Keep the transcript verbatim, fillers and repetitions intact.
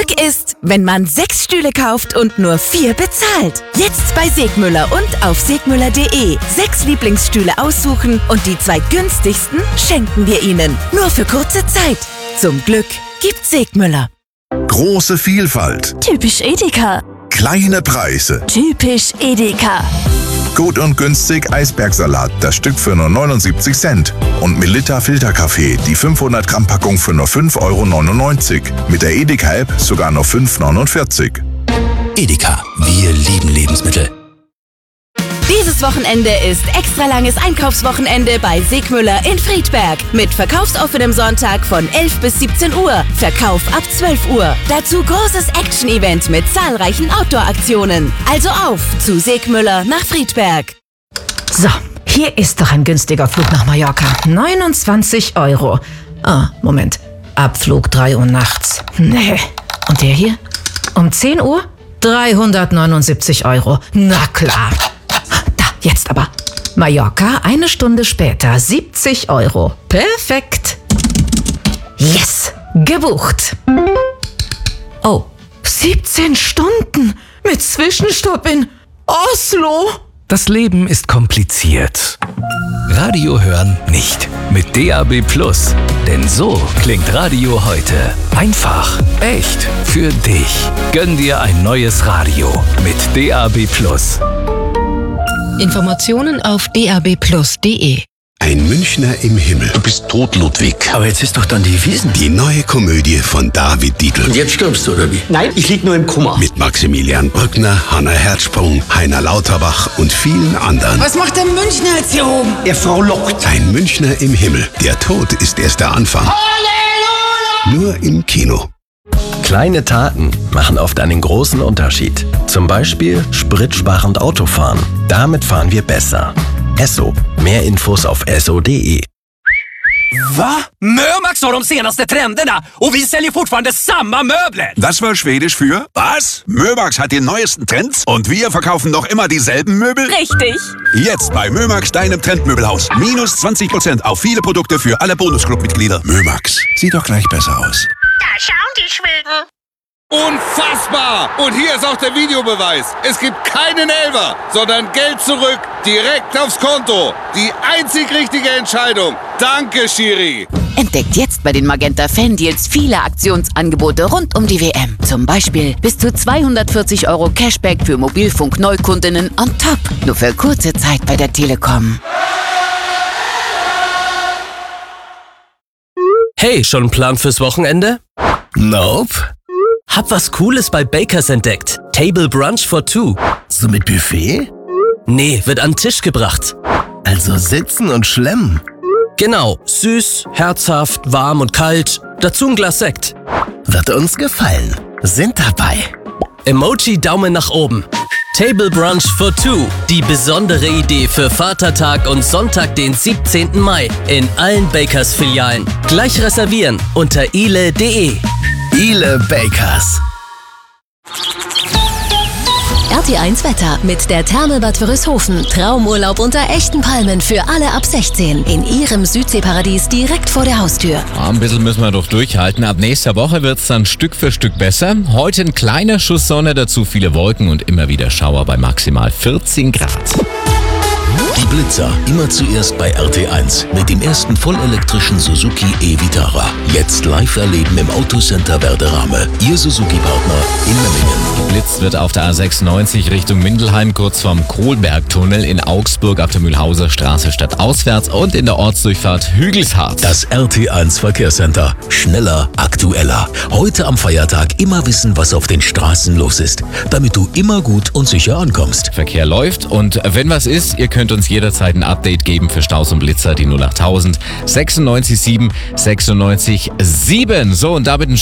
Glück ist, wenn man sechs Stühle kauft und nur vier bezahlt. Jetzt bei Segmüller und auf segmüller punkt de. Sechs Lieblingsstühle aussuchen und die zwei günstigsten schenken wir Ihnen. Nur für kurze Zeit. Zum Glück gibt's Segmüller. Große Vielfalt. Typisch Edeka. Kleine Preise. Typisch Edeka. Gut und günstig Eisbergsalat, das Stück für nur neunundsiebzig Cent. Und Melitta Filterkaffee, die fünfhundert Gramm Packung für nur fünf Euro neunundneunzig. Mit der Edeka-App sogar nur fünf Euro neunundvierzig. Edeka, wir lieben Lebensmittel. Dieses Wochenende ist extra langes Einkaufswochenende bei Segmüller in Friedberg. Mit verkaufsoffenem Sonntag von elf bis siebzehn Uhr. Verkauf ab zwölf Uhr. Dazu großes Action-Event mit zahlreichen Outdoor-Aktionen. Also auf zu Segmüller nach Friedberg. So, hier ist doch ein günstiger Flug nach Mallorca. neunundzwanzig Euro. Ah, Moment. Abflug drei Uhr nachts. Nee. Und der hier? Um zehn Uhr? dreihundertneunundsiebzig Euro. Na klar. Jetzt aber. Mallorca, eine Stunde später, siebzig Euro. Perfekt. Yes, gebucht. Oh, siebzehn Stunden mit Zwischenstopp in Oslo. Das Leben ist kompliziert. Radio hören nicht. Mit D A B Plus. Denn so klingt Radio heute. Einfach, echt, für dich. Gönn dir ein neues Radio mit D A B Plus. Informationen auf d a b plus punkt de. Ein Münchner im Himmel. Du bist tot, Ludwig. Aber jetzt ist doch dann die Wiesn. Die neue Komödie von David Dietl. Und jetzt stirbst du, oder wie? Nein, ich lieg nur im Koma. Mit Maximilian Brückner, Hanna Herzsprung, Heiner Lauterbach und vielen anderen. Was macht der Münchner jetzt hier oben? Er Frau lockt. Ein Münchner im Himmel. Der Tod ist erst der Anfang. Halleluja! Nur im Kino. Kleine Taten machen oft einen großen Unterschied. Zum Beispiel spritsparend Autofahren. Damit fahren wir besser. Esso. Mehr Infos auf esso punkt de. Va? Mömax har de senaste trenderna och vi säljer fortfarande samma möbler. Das war Schwedisch für was? Mömax hat die neuesten Trends und wir verkaufen noch immer dieselben Möbel? Richtig. Jetzt bei Mömax, deinem Trendmöbelhaus. Minus zwanzig Prozent auf viele Produkte für alle Bonusclub-Mitglieder. Mömax. Sieht doch gleich besser aus. Da schauen die Schweden. Unfassbar! Und hier ist auch der Videobeweis. Es gibt keinen Elfer, sondern Geld zurück, direkt aufs Konto. Die einzig richtige Entscheidung. Danke, Schiri. Entdeckt jetzt bei den Magenta Fan-Deals viele Aktionsangebote rund um die W M. Zum Beispiel bis zu zweihundertvierzig Euro Cashback für Mobilfunk-Neukundinnen on top. Nur für kurze Zeit bei der Telekom. Hey, schon einen Plan fürs Wochenende? Nope. Hab was Cooles bei Bakers entdeckt. Table Brunch for Two. So mit Buffet? Nee, wird an den Tisch gebracht. Also sitzen und schlemmen. Genau, süß, herzhaft, warm und kalt. Dazu ein Glas Sekt. Wird uns gefallen. Sind dabei. Emoji Daumen nach oben. Table Brunch for Two. Die besondere Idee für Vatertag und Sonntag, den siebzehnten Mai. In allen Bakers-Filialen. Gleich reservieren unter ile punkt de. Ile Bakers. R T eins Wetter mit der Therme Bad Wörishofen. Traumurlaub unter echten Palmen für alle ab sechzehn. In Ihrem Südseeparadies direkt vor der Haustür. Ein bisschen müssen wir doch durchhalten. Ab nächster Woche wird es dann Stück für Stück besser. Heute ein kleiner Schuss Sonne, dazu viele Wolken und immer wieder Schauer bei maximal vierzehn Grad. Die Blitzer, immer zuerst bei R T eins mit dem ersten vollelektrischen Suzuki e-Vitara. Jetzt live erleben im Autocenter Werderame. Ihr Suzuki-Partner in Memmingen. Blitzt wird auf der A sechsundneunzig Richtung Mindelheim, kurz vorm Kohlbergtunnel, in Augsburg auf der Mühlhauser Straße stadtauswärts und in der Ortsdurchfahrt Hügelshardt. Das R T eins Verkehrscenter. Schneller, aktueller. Heute am Feiertag immer wissen, was auf den Straßen los ist, damit du immer gut und sicher ankommst. Verkehr läuft und wenn was ist, ihr könnt uns jederzeit ein Update geben für Staus und Blitzer, die null achttausend sechsundneunzig sieben sechsundneunzig sieben. So, und damit ein